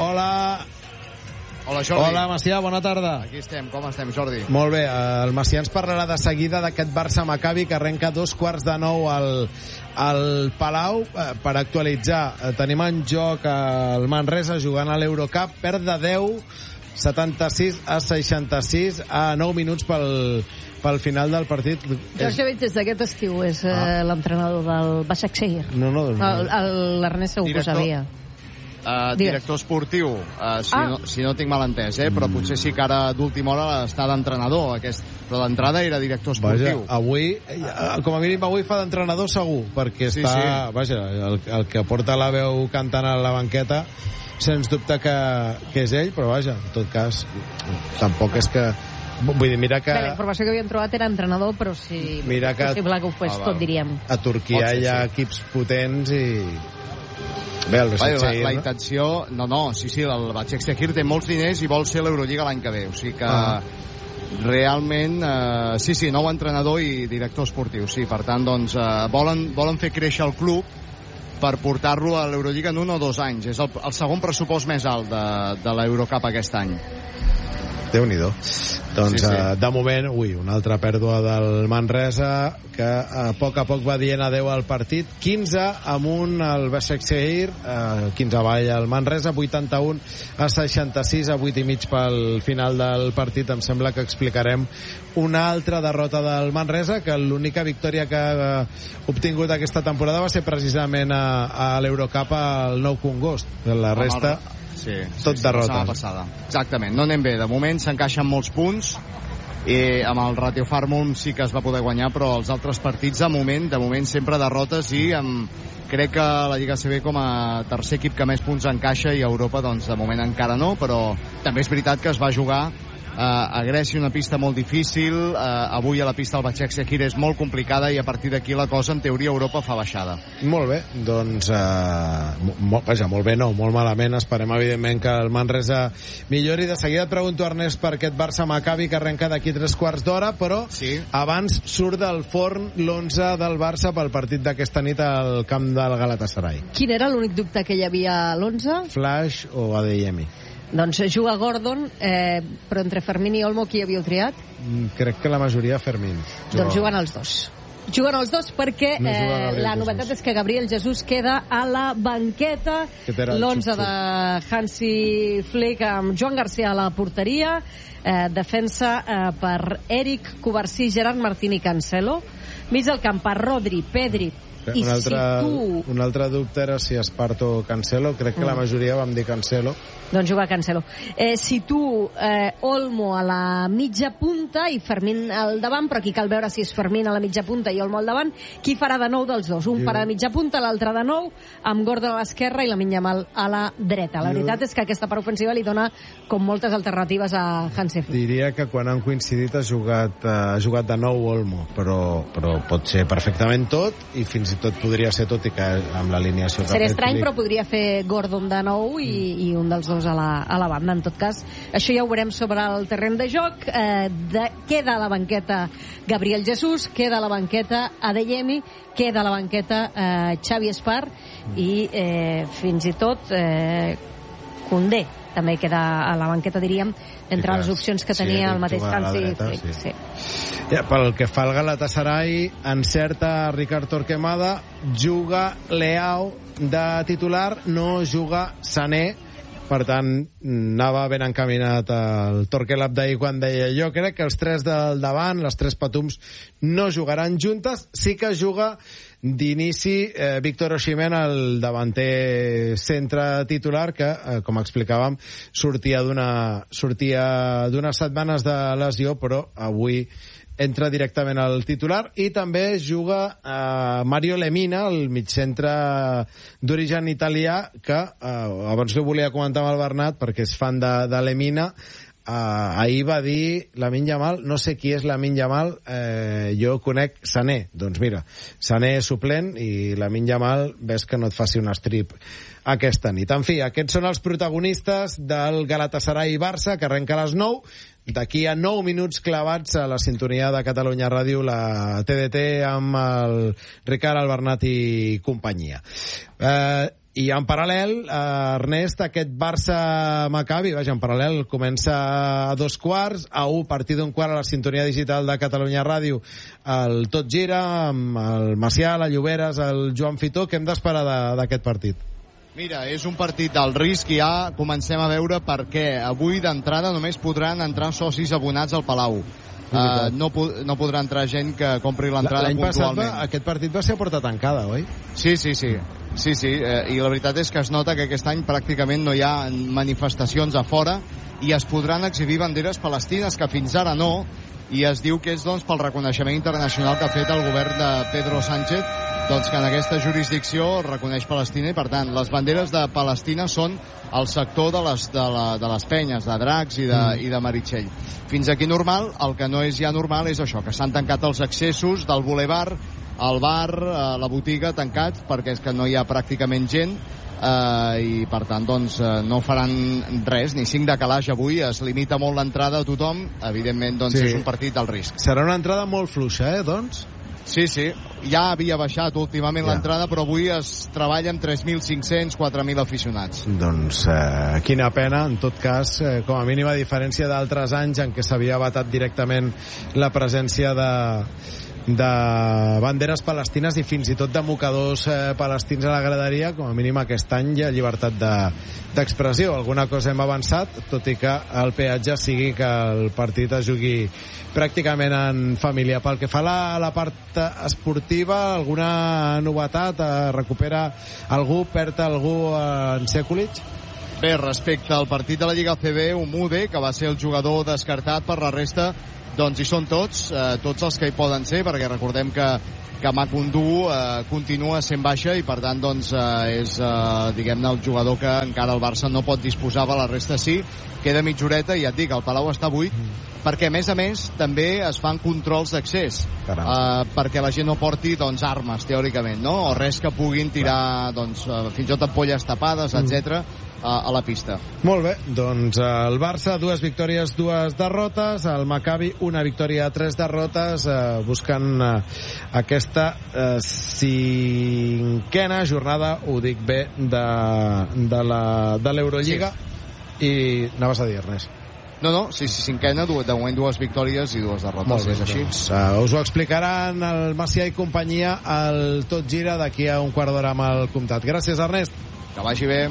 Hola, Jordi. Hola, Macià, bona tarda. Aquí estem, com estem, Jordi? Molt bé, el Macià ens parlarà de seguida d'aquest Barça-Maccabi que arrenca 8:45 al Palau. Per actualitzar, tenim en joc el Manresa jugant a l'Eurocup, perd de 10, 76-66 a 9 minuts pel final del partit. Jorge Benítez d'aquest estiu és l'entrenador del Başakşehir. No. L'Ernest segur que ho sabia. Director esportiu, si no tinc mal entès, però potser sí que ara d'última hora està d'entrenador, però d'entrada era director esportiu. Vaja, avui, com a mínim avui fa d'entrenador segur, perquè està, vaja, el que porta la veu cantant a la banqueta, sens dubte que és ell, però vaja, en tot cas, tampoc és que... Vull dir, mira que... Bé, la informació que havíem trobat era entrenador, però si mira que possible que ho fes tot, diríem. A Turquia hi ha equips potents i... Bé, la intenció... Sí, el Başakşehir té molts diners i vol ser l'Eurolliga l'any que ve, o sigui que realment nou entrenador i director esportiu, sí, per tant doncs volen fer créixer el club per portar-lo a l'Eurolliga en 1 o 2 anys. És el segon pressupost més alt de l'Eurocup aquest any. Déu-n'hi-do. Doncs, de moment, una altra pèrdua del Manresa, que a poc va dient adeu al partit. 15 amunt al Başakşehir, 15 avall al Manresa, 81-66 a 8 i mig pel final del partit. Em sembla que explicarem una altra derrota del Manresa, que l'única victòria que ha obtingut aquesta temporada va ser precisament a l'Eurocup al Nou Congost. La resta... tot derrotes. Exactament, no anem bé. De moment s'encaixen molts punts i amb el Ratio Farmum sí que es va poder guanyar, però els altres partits de moment sempre derrotes i crec que la Lliga CB com a tercer equip que més punts encaixa i a Europa doncs de moment encara no, però també és veritat que es va jugar a Grècia, una pista molt difícil, avui a la pista del Başakşehir és molt complicada i a partir d'aquí la cosa en teoria Europa fa baixada. Molt bé, doncs molt bé no, molt malament. Esperem evidentment que el Manresa millori. De seguida et pregunto, Ernest, per aquest Barça-Maccabi que arrenca d'aquí 3/4 d'hora, però abans surt del forn l'11 del Barça pel partit d'aquesta nit al camp del Galatasaray. Quin era l'únic dubte que hi havia a l'11? Flash o Adeyemi? Doncs juga Gordon, però entre Fermín i Olmo qui havíeu triat? Crec que la majoria Fermín. Doncs juguen els dos. Juguen els dos perquè la novetat és que Gabriel Jesús queda a la banqueta. L'11 de Hansi Flick amb Joan Garcia a la porteria, defensa per Eric, Covarsí, Gerard Martín i Cancelo, mig del camp per Rodri, Pedri. Un altre dubte era si Esparto o Cancelo. Crec que la majoria vam dir Cancelo. Doncs juga Cancelo. Olmo a la mitja punta i Fermín al davant, però aquí cal veure si és Fermín a la mitja punta i Olmo al davant. Qui farà de nou dels dos? Un farà de mitja punta, l'altre de nou, amb Gordon a l'esquerra i Lamine Yamal a la dreta. La veritat és que aquesta part ofensiva li dona com moltes alternatives a Hansi Flick. Diria que quan han coincidit ha jugat de nou Olmo, però pot ser perfectament tot i fins i tot podria ser tot i que amb l'alineació serà estrany, però podria fer Gordon de nou i un dels dos a la banda. En tot cas, això ja ho veurem sobre el terreny de joc. Queda a la banqueta Gabriel Jesús, queda a la banqueta Adeyemi, queda a la banqueta Xavi Espar i fins i tot Koundé també queda a la banqueta, diríem, entre les opcions que tenia el mateix Hansi Flick. Pel que fa al Galatasaray, encerta Ricard Torquemada, juga Leao de titular, no juga Sané. Per tant, anava ben encaminat el Torquelab d'ahir quan deia jo crec que els tres del davant, les tres patums, no jugaran juntes. Sí que juga d'inici Víctor Osimhen, el davanter centre titular, que, com explicàvem, sortia d'unes setmanes de lesió, però avui entra directament al titular. I també juga Mario Lemina, el migcentre d'origen italià, que abans ho volia comentar amb el Bernat perquè és fan de Lemina. Ahir va dir Lamine Yamal, no sé qui és Lamine Yamal, jo conec Sané. Doncs mira, Sané és suplent i Lamine Yamal ves que no et faci un strip aquesta nit. En fi, aquests són els protagonistes del Galatasaray Barça, que arrenca a les 9. D'aquí a 9 minuts clavats a la sintonia de Catalunya Ràdio, la TDT amb el Ricard, el Bernat i companyia. I en paral·lel, Ernest, aquest Barça-Maccabi, vaja, en paral·lel, comença a 2:15, a 1, partir d'1 quart a la sintonia digital de Catalunya Ràdio, el Tot Gira, amb el Macià, la Lloberes, el Joan Fitó. Què hem d'esperar d'aquest partit? Mira, és un partit d'alt risc i ja comencem a veure per què. Avui d'entrada només podran entrar socis abonats al Palau. No podrà entrar gent que compri l'entrada puntualment. L'any passat aquest partit va ser a porta tancada, oi? Sí. I la veritat és que es nota que aquest any pràcticament no hi ha manifestacions a fora i es podran exhibir banderes palestines, que fins ara no, i es diu que és pel reconeixement internacional que ha fet el govern de Pedro Sánchez, que en aquesta jurisdicció reconeix Palestina, i per tant les banderes de Palestina són el sector de les penyes, de Dracs i de Meritxell. Fins aquí normal. El que no és ja normal és això, que s'han tancat els accessos del bulevard, el bar, la botiga tancats, perquè és que no hi ha pràcticament gent, i per tant no faran res, ni 5 de calaix avui. Es limita molt l'entrada a tothom. Evidentment és un partit al risc. Serà una entrada molt fluixa, doncs? Sí, ja havia baixat últimament l'entrada, però avui es treballa amb 3.500, 4.000 aficionats. Doncs quina pena, en tot cas, com a mínim a diferència d'altres anys en què s'havia vetat directament la presència de banderes palestines i fins i tot de mocadors palestins a la graderia. Com a mínim aquest any hi ha llibertat d'expressió. Alguna cosa hem avançat, tot i que el peatge sigui que el partit es jugui pràcticament en família. Pel que fa a la part esportiva, alguna novetat? Recupera algú, perd algú en Sekulic? Bé, respecte al partit de la Lliga ACB, Umude, que va ser el jugador descartat, per la resta hi són tots els que hi poden ser, perquè recordem que Makundu continua sent baixa i per tant és diguem-ne el jugador que encara el Barça no pot disposar, la resta sí. Queda mitja horeta i ja et dic, el Palau està buit, perquè a més també es fan controls d'accés, perquè la gent no porti armes teòricament, no? O res que puguin tirar fins i tot ampolles tapades, etc. a la pista. Molt bé, doncs el Barça 2 victòries, 2 derrotes, el Maccabi 1 victòria, 3 derrotes, buscant aquesta 5ª jornada, ho dic bé, de l'Eurolliga. I anaves a dir res? No, 5ª, de moment 2 victòries i 2 derrotes. Molt bé, és així. Us ho explicaran el Macià i companyia al Tot Gira d'aquí a un quart d'hora amb el comptat. Gràcies, Ernest. Que vagi bé.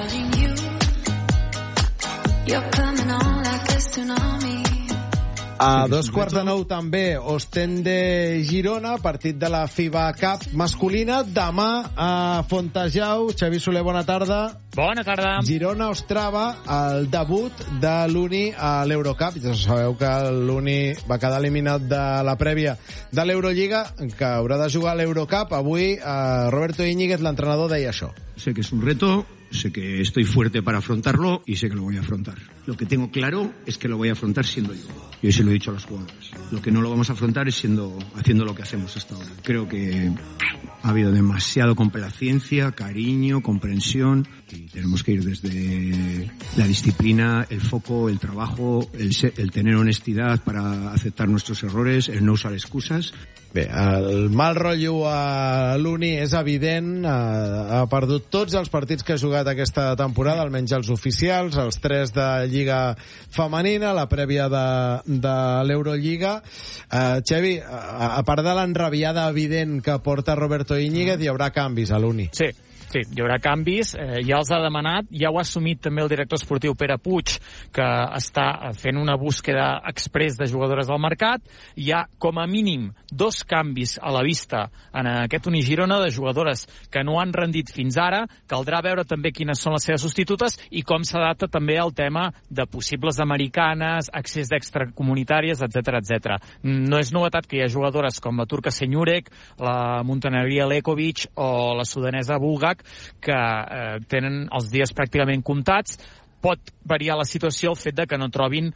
A 2:15 també, Ostende Girona, partit de la FIBA Cup masculina. Demà a Fontejau. Xavi Soler, bona tarda. Bona tarda. Girona-Ostrava, el debut de l'Uni a l'Eurocup. Ja sabeu que l'Uni va quedar eliminat de la prèvia de l'Eurolliga, que haurà de jugar a l'Eurocup. Avui Roberto Íñiguez, l'entrenador, deia això. Sé que es un reto, sé que estoy fuerte para afrontarlo y sé que lo voy a afrontar. Lo que tengo claro es que lo voy a afrontar siendo yo. Y hoy se lo he dicho a los jugadores. Lo que no lo vamos a afrontar es haciendo lo que hacemos hasta ahora. Creo que ha habido demasiado complacencia, cariño, comprensión, y tenemos que ir desde la disciplina, el foco, el trabajo, el tener honestidad para aceptar nuestros errores, el no usar excusas. Bé, el mal rotllo a l'Uni és evident. Ha perdut tots els partits que ha jugat aquesta temporada, almenys els oficials, els 3 de Lliga Femenina, la prèvia de l'Eurolliga. Xavi, a part de l'enrabiada evident que porta Roberto Íñiguez, hi haurà canvis a l'Uni. Sí, hi haurà canvis, ja els ha demanat, ja ho ha assumit també el director esportiu Pere Puig, que està fent una búsqueda express de jugadores del mercat. Hi ha com a mínim 2 canvis a la vista en aquest Uni Girona de jugadores que no han rendit fins ara. Caldrà veure també quines són les seves substitutes i com s'adapta també al tema de possibles americanes, accés d'extracomunitàries, etc. No és novetat que hi ha jugadores com la turca Senyurek, la montenegria Lekovic o la sudanesa Bulgak, que tenen els dies pràcticament comptats. Pot variar la situació el fet de que no trobin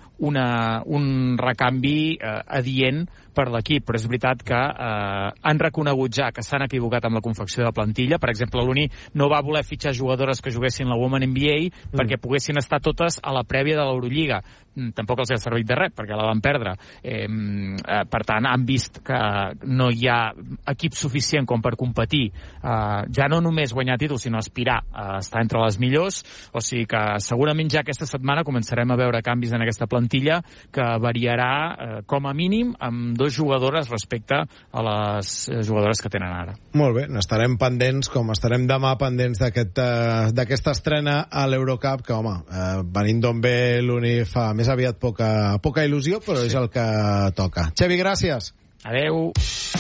un recanvi adient per l'equip, però és veritat que han reconegut ja que s'han equivocat amb la confecció de plantilla. Per exemple, l'Uni no va voler fitxar jugadores que juguessin la Women NBA perquè poguessin estar totes a la prèvia de l'Eurolliga. tampoc els ha servit de res, perquè la van perdre. Per tant, han vist que no hi ha equip suficient com per competir, ja no només guanyar títols, sinó aspirar a estar entre les millors, o sigui que segurament ja aquesta setmana començarem a veure canvis en aquesta plantilla que variarà com a mínim amb 2 jugadores respecte a les jugadores que tenen ara. Molt bé, n'estarem pendents, com estarem demà pendents d'aquesta estrena a l'Eurocup, que, home, venint d'on ve l'Uni fa més aviat poca il·lusió, però és el que toca. Xevi, gràcies. Adeu.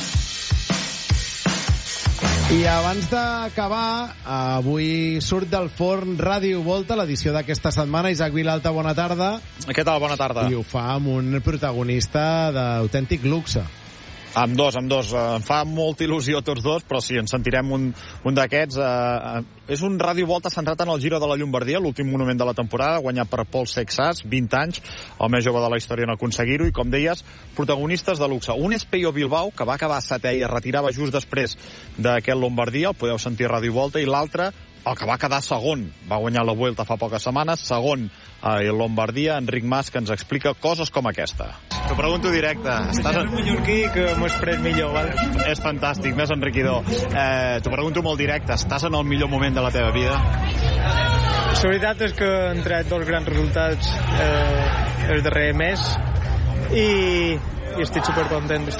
I abans d'acabar, avui surt del forn Ràdio Volta, l'edició d'aquesta setmana. Isaac Vilalta, bona tarda. Què tal? Bona tarda. I ho fa amb un protagonista d'autèntic luxe. Amb dos. Em fa molta il·lusió tots dos, però sí, ens sentirem un d'aquests. És un Ràdio Volta centrat en el Giro de la Llombardia, l'últim monument de la temporada, guanyat per Pol Sexas, 20 anys, el més jove de la història en aconseguir-ho, i com deies, protagonistes de luxe. Un és Peyo Bilbao, que va acabar 7è i es retirava just després d'aquest Lombardia, el podeu sentir a Ràdio Volta, i l'altre, el que va quedar segon, va guanyar la Vuelta fa poques setmanes, segon a Lombardia, Enric Mas, que ens explica coses com aquesta. T'ho pregunto directe. Estàs en mallorquí, que m'ho he pres millor, vale? És fantàstic, més enriquidor. T'ho pregunto molt directe. Estàs en el millor moment de la teva vida? La veritat és que han tret 2 grans resultats el darrer mes i estic supercontent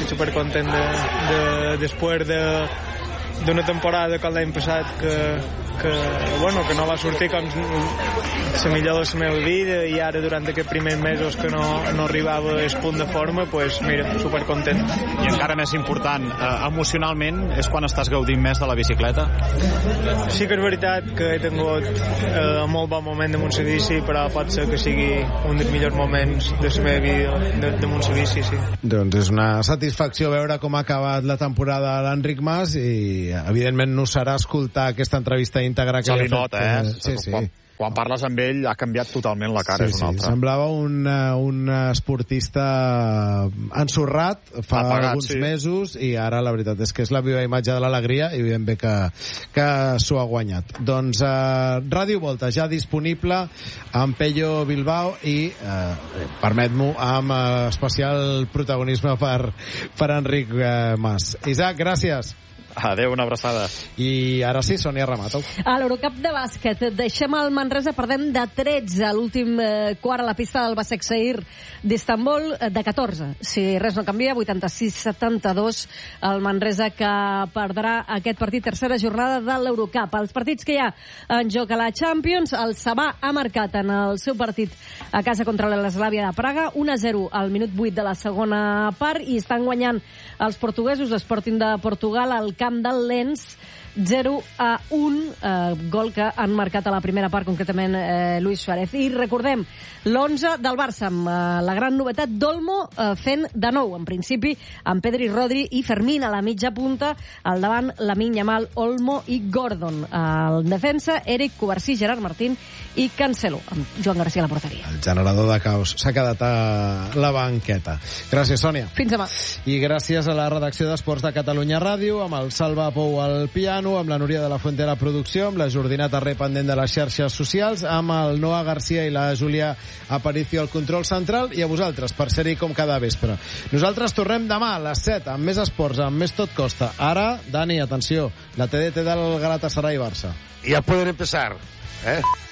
després d'una temporada com l'any passat que no va sortir com la millor de la meva vida, i ara durant aquests primers mesos que no arribava al punt de forma, pues mira, supercontent. I encara més important, emocionalment, és quan estàs gaudint més de la bicicleta? Sí que és veritat que he tingut molt bon moment damunt la bici, però pot ser que sigui un dels millors moments de la meva vida damunt la bici, sí. Doncs és una satisfacció veure com ha acabat la temporada de l'Enric Mas, i evidentment no serà escoltar aquesta entrevista íntegra que se li nota, Sí. Quan parles amb ell ha canviat totalment la cara, és una altra. Semblava un esportista ensorrat fa alguns mesos, i ara la veritat és que és la viva imatge de l'alegria, i veiem bé que s'ho ha guanyat. Doncs Ràdio Volta ja disponible amb Peyo Bilbao i, permet-m'ho, amb especial protagonisme per Enric Mas. Isaac, gràcies. Adéu, una abraçada. I ara sí, Sònia Ramatau. A l'Eurocup de bàsquet deixem el Manresa perdent de 13 a l'últim quart a la pista del Başakşehir d'Istanbul, de 14. Si res no canvia, 86-72 el Manresa, que perdrà aquest partit, tercera jornada de l'Eurocup. Els partits que hi ha en joc a la Champions, el Sabà ha marcat en el seu partit a casa contra l'Eslavia de Praga 1-0 al minut 8 de la segona part, i estan guanyant els portuguesos, l'Sporting de Portugal, al camp del Lens 0-1, gol que han marcat a la primera part, concretament Luis Suárez. I recordem l'11 del Barça, amb la gran novetat d'Olmo fent de nou, en principi amb Pedri, Rodri i Fermín a la mitja punta, al davant Lamine Yamal, Olmo i Gordon. En defensa, Eric, Covarsí, Gerard Martín i Cancelo, amb Joan García a la porteria. El generador de caos s'ha quedat a la banqueta. Gràcies, Sònia. Fins demà. I gràcies a la redacció d'Esports de Catalunya Ràdio, amb el Salva Pou al piano, amb la Núria de la Fuente a la producció, amb la Jordina Tarré pendent de les xarxes socials, amb el Noah Garcia i la Júlia Aparicio al control central, i a vosaltres per ser-hi com cada vespre. Nosaltres tornem demà a les 7 amb més esports, amb més tot costa. Ara, Dani, atenció, la TDT del Galatasaray Barça. Ya pueden empezar, ¿eh?